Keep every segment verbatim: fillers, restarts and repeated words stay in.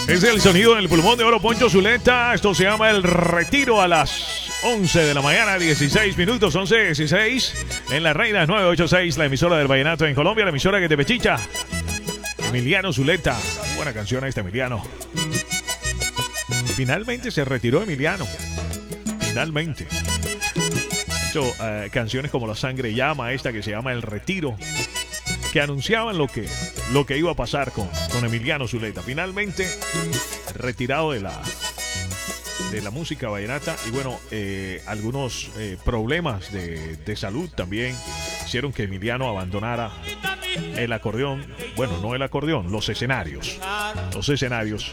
Es el sonido del pulmón de oro, Poncho Zuleta. Esto se llama El Retiro a las once de la mañana, dieciséis minutos, once dieciséis. En La Reina nueve ochenta y seis, la emisora del vallenato en Colombia, la emisora que te pechicha. Emiliano Zuleta. Buena canción esta, Emiliano. Finalmente se retiró Emiliano. Finalmente. Ha hecho uh, canciones como La Sangre Llama, esta que se llama El Retiro, que anunciaban lo que, lo que iba a pasar con, con Emiliano Zuleta. Finalmente retirado de la, de la música vallenata. Y bueno, eh, algunos eh, problemas de, de salud también hicieron que Emiliano abandonara el acordeón. Bueno, no el acordeón, los escenarios. Los escenarios.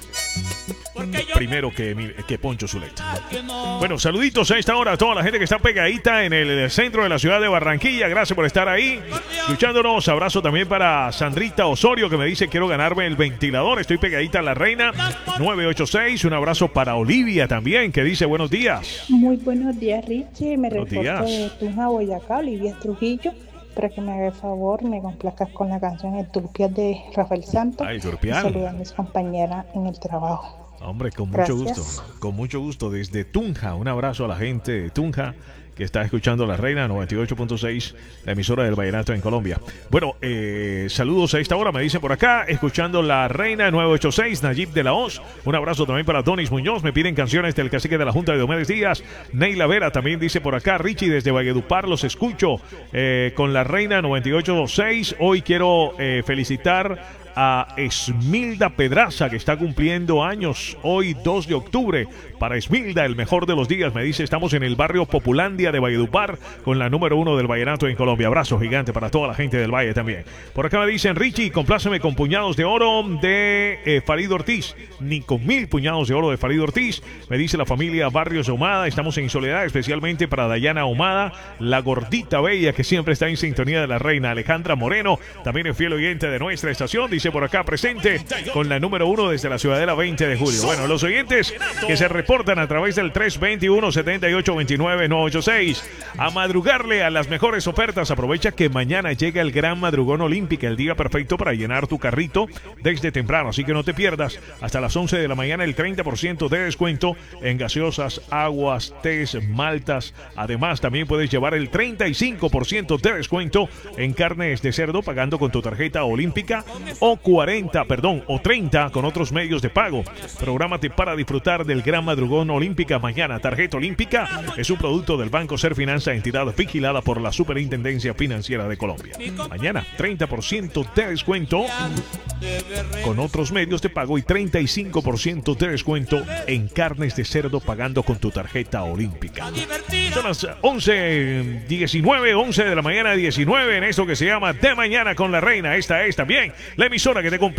Primero que, que Poncho Zuleta. Bueno, saluditos a esta hora a toda la gente que está pegadita en el centro de la ciudad de Barranquilla. Gracias por estar ahí escuchándonos. Abrazo también para Sandrita Osorio, que me dice: quiero ganarme el ventilador. Estoy pegadita a La Reina nueve ochenta y seis. Un abrazo para Olivia también, que dice: buenos días. Muy buenos días, Richie. Me Buenos reporto días. de Tunja, Boyacá, Olivia Trujillo, para que me haga el favor, me complazcas con la canción El Turpial de Rafael Santos. Ay, Y Turpial. saludar a mis compañeras en el trabajo. Hombre, con mucho Gracias. gusto, con mucho gusto desde Tunja. Un abrazo a la gente de Tunja que está escuchando La Reina noventa y ocho punto seis, la emisora del vallenato en Colombia. Bueno, eh, saludos a esta hora, me dicen por acá, escuchando La Reina nueve ochenta y seis, Nayib de la Hoz. Un abrazo también para Donis Muñoz, me piden canciones del cacique de la Junta de Diomedes Díaz. Neila Vera también dice por acá: Richie, desde Valledupar los escucho eh, con La Reina noventa y ocho punto seis. Hoy quiero eh, felicitar a Esmilda Pedraza, que está cumpliendo años hoy, dos de octubre. Para Esmilda, el mejor de los días, me dice: estamos en el barrio Populandia de Valledupar con la número uno del vallenato en Colombia. Abrazo gigante para toda la gente del Valle también. Por acá me dicen: Richie, compláceme con Puñados de Oro de eh, Farid Ortiz. Ni con mil puñados de oro de Farid Ortiz, me dice la familia Barrios Ahumada. Estamos en soledad, especialmente para Dayana Ahumada, la gordita bella que siempre está en sintonía de La Reina. Alejandra Moreno, también es fiel oyente de nuestra estación, dice por acá: presente con la número uno desde la Ciudadela veinte de julio. Bueno, los oyentes que se reportan a través del tres veintiuno, setenta y ocho veintinueve, nueve ochenta y seis, a madrugarle a las mejores ofertas. Aprovecha que mañana llega el Gran Madrugón Olímpica, el día perfecto para llenar tu carrito desde temprano, así que no te pierdas. Hasta las once de la mañana el treinta por ciento de descuento en gaseosas, aguas, tés, maltas. Además, también puedes llevar el treinta y cinco por ciento de descuento en carnes de cerdo pagando con tu tarjeta olímpica, o cuarenta, perdón, o treinta con otros medios de pago. Prográmate para disfrutar del Gran Madrugón Olímpica mañana. Tarjeta Olímpica es un producto del Banco Ser Finanza, entidad vigilada por la Superintendencia Financiera de Colombia. Mañana, treinta por ciento de descuento con otros medios de pago y treinta y cinco por ciento de descuento en carnes de cerdo pagando con tu tarjeta olímpica. Son las once diecinueve, once de la mañana diecinueve, en esto que se llama De Mañana con La Reina. Esta es también la emisora que te cumple